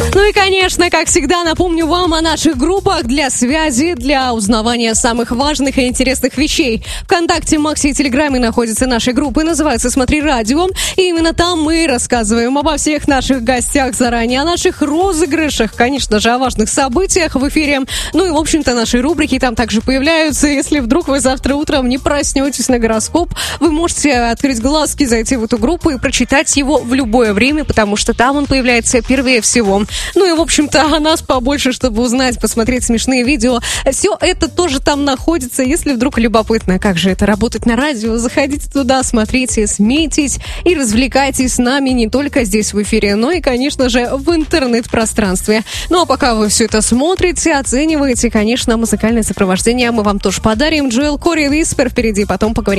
Ну и, конечно, как всегда, напомню вам о наших группах для связи, для узнавания самых важных и интересных вещей. ВКонтакте, Максе и Телеграме находятся наши группы, называются «Смотри радио». И именно там мы рассказываем обо всех наших гостях заранее, о наших розыгрышах, конечно же, о важных событиях в эфире. Ну и, в общем-то, наши рубрики там также появляются. Если вдруг вы завтра утром не проснетесь на гороскоп, вы можете открыть глазки, зайти в эту группу и прочитать его в любое время, потому что там он появляется первее всего. Ну и, в общем-то, о нас побольше, чтобы узнать, посмотреть смешные видео. Все это тоже там находится. Если вдруг любопытно, как же это работать на радио, заходите туда, смотрите, смейтесь и развлекайтесь с нами не только здесь в эфире, но и, конечно же, в интернет-пространстве. Ну а пока вы все это смотрите, оцениваете, конечно, музыкальное сопровождение мы вам тоже подарим. Джоэл Кори, Whisper впереди, потом поговорим.